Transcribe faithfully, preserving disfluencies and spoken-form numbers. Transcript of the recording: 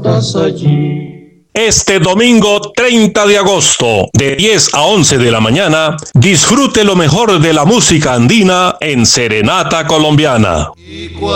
todos allí. Este domingo treinta de agosto, de diez a once de la mañana, disfrute lo mejor de la música andina en Serenata Colombiana.